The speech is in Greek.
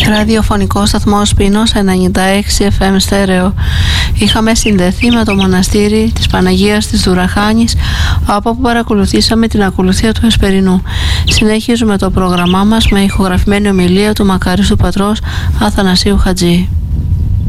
Ραδιοφωνικό σταθμό Πίνος 96 FM στέρεο. Είχαμε συνδεθεί με το μοναστήρι της Παναγίας της Δουραχάνης, από όπου παρακολουθήσαμε την ακολουθία του Εσπερινού. Συνεχίζουμε το πρόγραμμά μας με ηχογραφημένη ομιλία του μακάριστου πατρός Αθανασίου Χατζή.